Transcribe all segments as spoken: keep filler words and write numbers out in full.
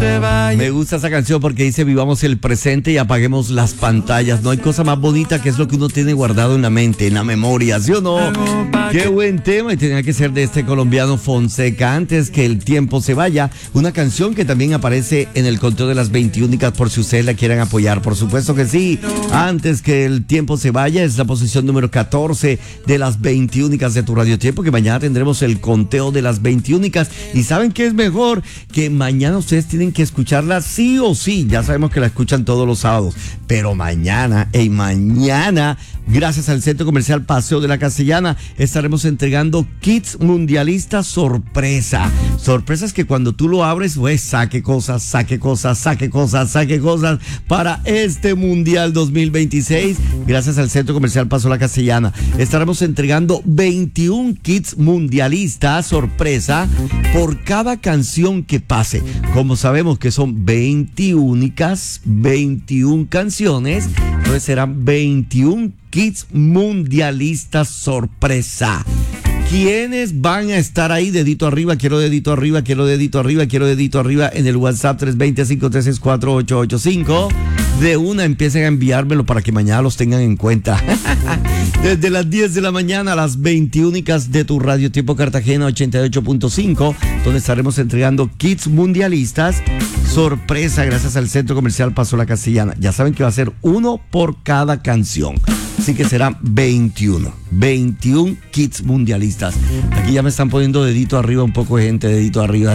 se vaya. Me gusta esa canción porque dice vivamos el presente y apaguemos las pantallas. No hay cosa más bonita que es lo que uno tiene guardado en la mente, en la memoria, ¿sí o no? Qué buen tema, y tenía que ser de este colombiano Fonseca. Antes que el tiempo se vaya, una canción que también aparece en el conteo de las veintiúnicas por si ustedes la quieran apoyar. Por supuesto que sí. Antes que el tiempo se vaya es la posición número catorce de las veintiúnicas de tu Radio Tiempo, que mañana tendremos el conteo de las veintiúnicas. Y ¿saben qué es mejor? Que mañana ustedes tienen que escucharla sí o sí. Ya sabemos que la escuchan todos los sábados, pero mañana, y mañana, gracias al Centro Comercial Paseo de la Castellana, estaremos entregando kits mundialistas sorpresa. Sorpresas que cuando tú lo abres, pues saque cosas, saque cosas, saque cosas, saque cosas para este Mundial dos mil veintiséis. Gracias al Centro Comercial Paseo de la Castellana. Estaremos entregando veintiún kits mundialistas sorpresa por cada canción que pase. Como sabemos que son veintiúnicas, veintiún canciones, entonces serán veintiún kits mundialistas sorpresa. ¿Quiénes van a estar ahí? Dedito arriba, quiero dedito arriba, quiero dedito arriba, quiero dedito arriba en el WhatsApp tres dos cero, cinco tres seis cuatro, ocho ocho cinco. De una empiecen a enviármelo para que mañana los tengan en cuenta. Desde las diez de la mañana a las veintiúnicas de tu Radio Tiempo Cartagena ochenta y ocho punto cinco, donde estaremos entregando kits mundialistas sorpresa gracias al Centro Comercial Paso La Castellana. Ya saben que va a ser uno por cada canción. Así que serán veintiuno, veintiún kits mundialistas. Aquí ya me están poniendo dedito arriba un poco de gente, dedito arriba.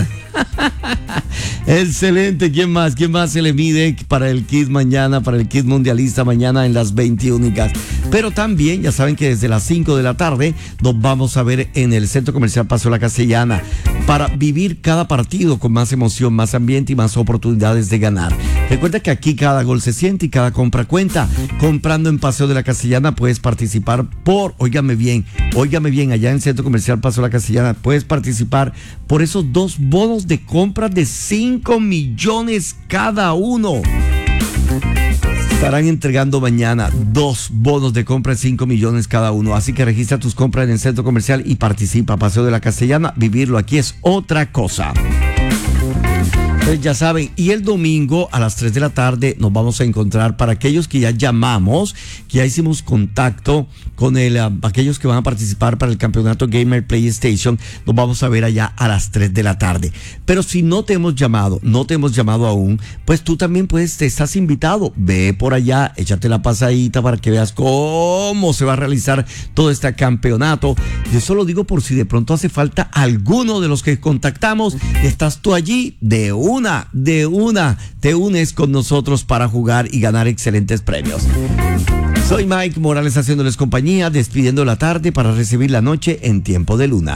Excelente. ¿Quién más? ¿Quién más se le mide para el kit mañana, para el kit mundialista mañana en las veintiúnicas? Pero también ya saben que desde las cinco de la tarde nos vamos a ver en el Centro Comercial Paseo La Castellana para vivir cada partido con más emoción, más ambiente y más oportunidades de ganar. Recuerda que aquí cada gol se siente y cada compra cuenta. Comprando en Paseo de la Castellana puedes participar por, óigame bien, óigame bien, allá en el Centro Comercial Paseo de la Castellana puedes participar por esos dos bonos de compra de cinco millones cada uno. Estarán entregando mañana dos bonos de compra de cinco millones cada uno. Así que registra tus compras en el Centro Comercial y participa. Paseo de la Castellana, vivirlo aquí es otra cosa. Entonces ya saben, y el domingo a las tres de la tarde nos vamos a encontrar para aquellos que ya llamamos, que ya hicimos contacto con el, uh, aquellos que van a participar para el campeonato Gamer PlayStation. Nos vamos a ver allá a las tres de la tarde. Pero si no te hemos llamado, no te hemos llamado aún, pues tú también puedes, te estás invitado. Ve por allá, échate la pasadita para que veas cómo se va a realizar todo este campeonato. Yo solo digo por si de pronto hace falta alguno de los que contactamos. Estás tú allí de un Una, de una, te unes con nosotros para jugar y ganar excelentes premios. Soy Mike Morales haciéndoles compañía, despidiendo la tarde para recibir la noche en Tiempo de Luna.